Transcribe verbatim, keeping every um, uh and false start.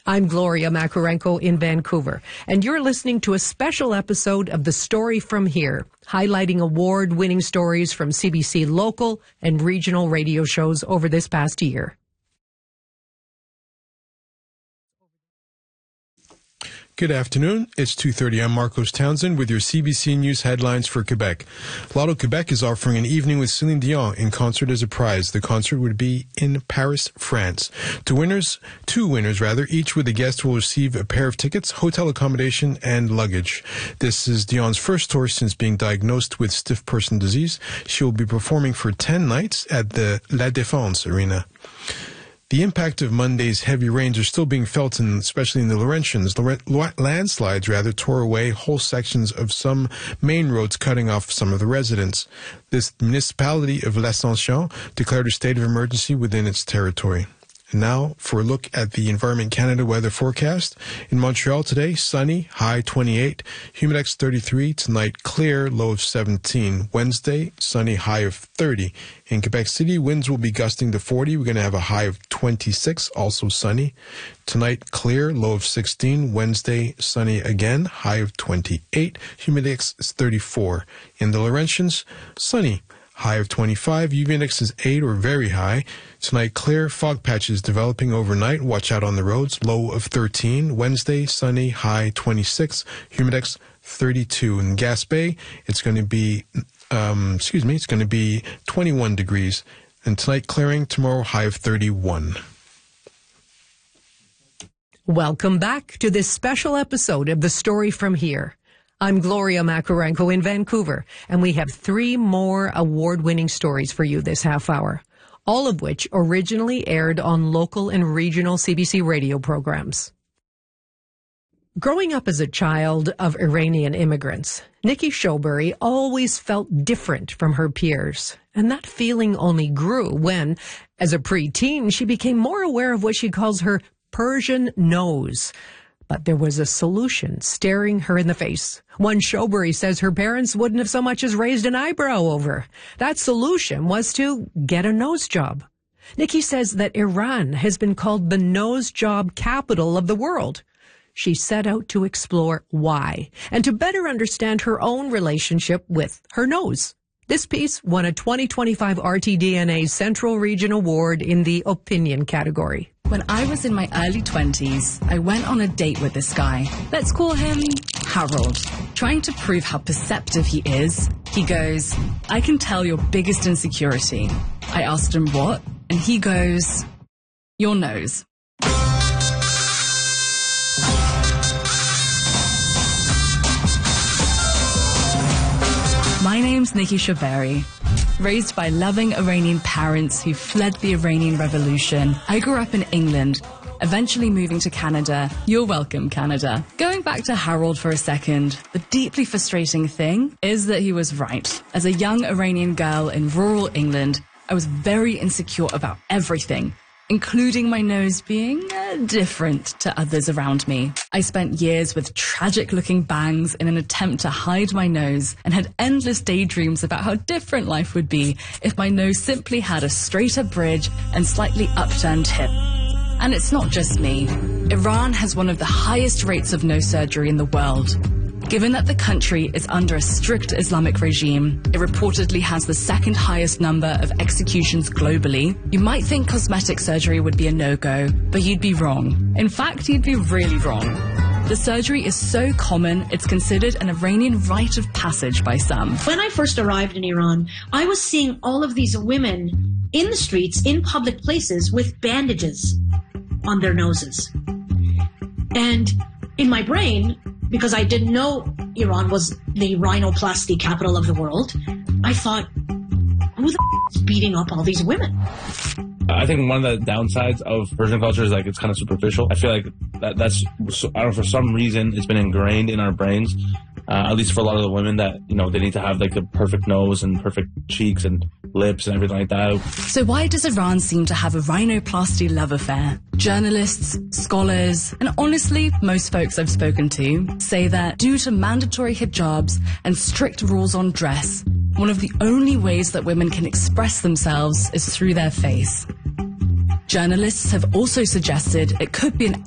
I'm Gloria Makarenko in Vancouver, and you're listening to a special episode of The Story From Here, highlighting award-winning stories from C B C local and regional radio shows over this past year. Good afternoon. It's two thirty. I'm Marcos Townsend with your C B C News headlines for Quebec. Lotto Quebec is offering an evening with Celine Dion in concert as a prize. The concert would be in Paris, France. Two winners, two winners rather, each with a guest will receive a pair of tickets, hotel accommodation, and luggage. This is Dion's first tour since being diagnosed with stiff person disease. She will be performing for ten nights at the La Défense Arena. The impact of Monday's heavy rains are still being felt, in, especially in the Laurentians. Landslides, rather, tore away whole sections of some main roads, cutting off some of the residents. This municipality of L'Ascension declared a state of emergency within its territory. And now for a look at the Environment Canada weather forecast. In Montreal today, sunny, high twenty-eight, humidex thirty-three, tonight clear, low of seventeen. Wednesday, sunny, high of thirty. In Quebec City, winds will be gusting to forty. We're going to have a high of twenty-six, also sunny. Tonight, clear, low of sixteen. Wednesday, sunny again, high of twenty-eight. Humidex is thirty-four. In the Laurentians, sunny, high of twenty-five. U V index is eight or very high. Tonight, clear, fog patches developing overnight. Watch out on the roads, low of thirteen. Wednesday, sunny, high twenty-six. Humidex thirty-two. In Gaspé, it's going to be, um, excuse me, it's going to be twenty-one degrees. And tonight, clearing, tomorrow, high of thirty-one. Welcome back to this special episode of The Story From Here. I'm Gloria Makarenko in Vancouver, and we have three more award-winning stories for you this half hour, all of which originally aired on local and regional C B C radio programs. Growing up as a child of Iranian immigrants, Nikki Showbury always felt different from her peers, and that feeling only grew when, as a preteen, she became more aware of what she calls her Persian nose. But there was a solution staring her in the face. One Showbury says her parents wouldn't have so much as raised an eyebrow over. That solution was to get a nose job. Nikki says that Iran has been called the nose job capital of the world. She set out to explore why and to better understand her own relationship with her nose. This piece won a twenty twenty-five R T D N A Central Region Award in the opinion category. When I was in my early twenties, I went on a date with this guy. Let's call him Harold. Trying to prove how perceptive he is, he goes, "I can tell your biggest insecurity." I asked him what, and he goes, "Your nose." My name's Nikki Showbury. Raised by loving Iranian parents who fled the Iranian Revolution, I grew up in England, eventually moving to Canada. You're welcome, Canada. Going back to Harold for a second, the deeply frustrating thing is that he was right. As a young Iranian girl in rural England, I was very insecure about everything, including my nose being uh, different to others around me. I spent years with tragic-looking bangs in an attempt to hide my nose and had endless daydreams about how different life would be if my nose simply had a straighter bridge and slightly upturned tip. And it's not just me. Iran has one of the highest rates of nose surgery in the world. Given that the country is under a strict Islamic regime, it reportedly has the second highest number of executions globally. You might think cosmetic surgery would be a no-go, but you'd be wrong. In fact, you'd be really wrong. The surgery is so common, it's considered an Iranian rite of passage by some. When I first arrived in Iran, I was seeing all of these women in the streets, in public places, with bandages on their noses. And in my brain, because I didn't know Iran was the rhinoplasty capital of the world, I thought, who the f- is beating up all these women? I think one of the downsides of Persian culture is like it's kind of superficial. I feel like that, that's, I don't know, for some reason it's been ingrained in our brains, uh, at least for a lot of the women, that, you know, they need to have like a perfect nose and perfect cheeks and lips and everything like that. So why does Iran seem to have a rhinoplasty love affair? Journalists, scholars, and honestly, most folks I've spoken to say that due to mandatory hijabs and strict rules on dress, one of the only ways that women can express themselves is through their face. Journalists have also suggested it could be an